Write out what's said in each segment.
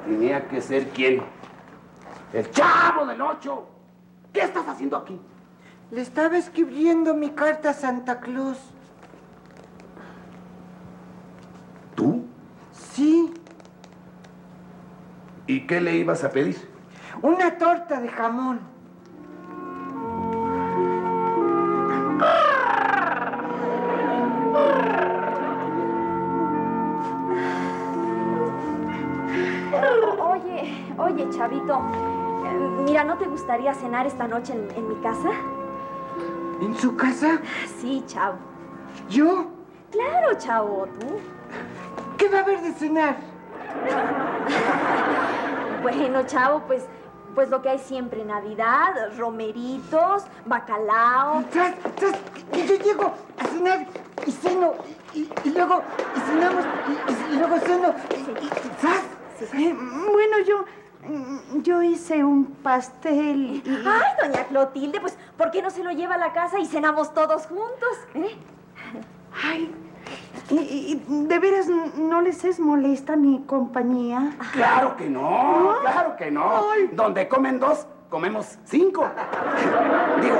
Tenía que ser ¿quién? El Chavo del Ocho. ¿Qué estás haciendo aquí? Le estaba escribiendo mi carta a Santa Claus. ¿Tú? Sí. ¿Y qué le ibas a pedir? Una torta de jamón. Oye, Chavito, mira, ¿no te gustaría cenar esta noche en mi casa? ¿En su casa? Sí, Chavo. ¿Yo? Claro, Chavo, tú. ¿Qué va a haber de cenar? Bueno, Chavo, pues lo que hay siempre, Navidad, romeritos, bacalao. Tras, que yo llego a cenar y ceno, y luego cenamos, y luego ceno, y ¿tras? Sí. Bueno, yo hice un pastel y... Ay, doña Clotilde, pues, ¿por qué no se lo lleva a la casa y cenamos todos juntos? Ay, ¿y de veras no les es molesta mi compañía? ¡Claro que no! ¡Claro que no! Ay. Donde comen 2, comemos 5. Digo,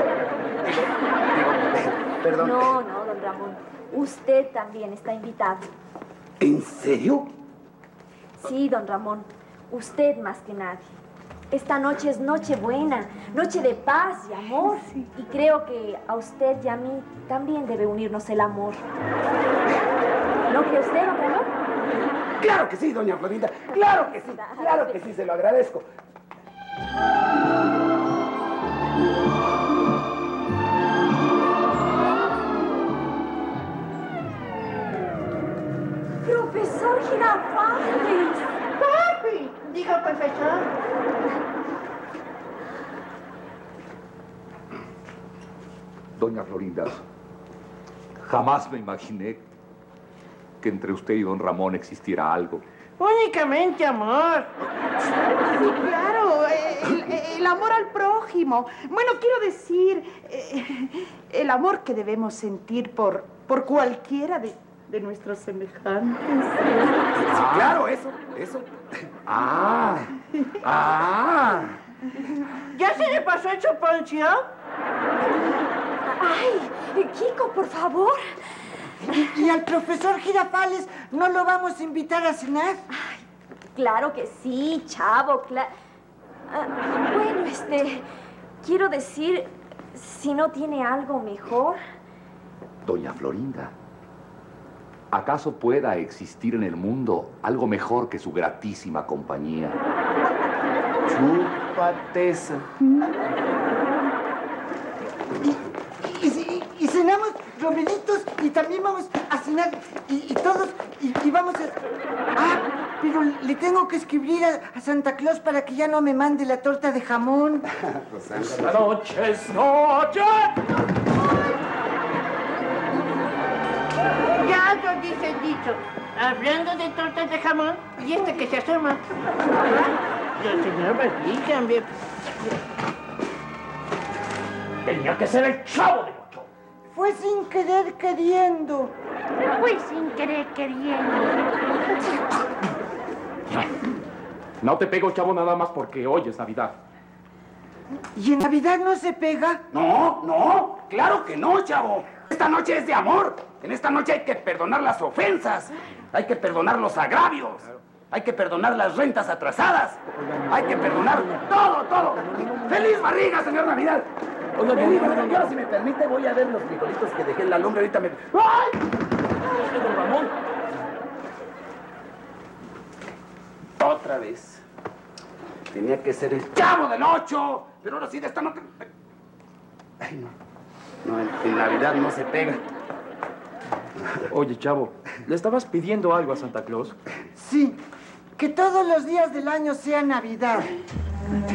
perdón. No, don Ramón. Usted también está invitado. ¿En serio? Sí, don Ramón. Usted más que nadie. Esta noche es noche buena, noche de paz y amor. Sí. Y creo que a usted y a mí también debe unirnos el amor. ¿No cree usted, don Ramón? Claro que sí, doña Florinda. Claro que sí, se lo agradezco. ¡Profesor Girafales! ¡Papi! Diga, profesor. Doña Florinda, jamás me imaginé que entre usted y don Ramón existiera algo. Únicamente amor. Sí, claro, el amor al prójimo. Bueno, quiero decir, el amor que debemos sentir por cualquiera de nuestros semejantes. Sí, claro, eso. ¿Ya se le pasó el chuponcio? ¡Ay! Kiko, por favor. ¿Y al profesor Girafales no lo vamos a invitar a cenar? Ay, claro que sí, Chavo, bueno, quiero decir, si no tiene algo mejor. Doña Florinda, ¿acaso pueda existir en el mundo algo mejor que su gratísima compañía? Chúpate esa. Y cenamos romeritos y también vamos a cenar y todos y vamos a... Ah, pero le tengo que escribir a Santa Claus para que ya no me mande la torta de jamón. La noche es noche. Ya lo dice el dicho. Hablando de tortas de jamón, y este que se asoma. El señor Martín también. Tenía que ser el Chavo del Ocho. Fue sin querer queriendo. Fue sin querer queriendo. No te pego, Chavo, nada más porque hoy es Navidad. ¿Y en Navidad no se pega? No, claro que no, Chavo. Esta noche es de amor. En esta noche hay que perdonar las ofensas. Hay que perdonar los agravios. Hay que perdonar las rentas atrasadas. Hay que perdonar todo. ¡Feliz barriga, señor Navidad! Feliz barriga. Yo, si me permite, voy a ver los frijolitos que dejé en la lumbre. Ahorita me... ¡Ay! ¡Don Ramón! Otra vez. Tenía que ser el Chavo del Ocho. Pero ahora sí, de esta no... Ay, no, en Navidad no se pega. Oye, Chavo, ¿le estabas pidiendo algo a Santa Claus? Sí, que todos los días del año sea Navidad.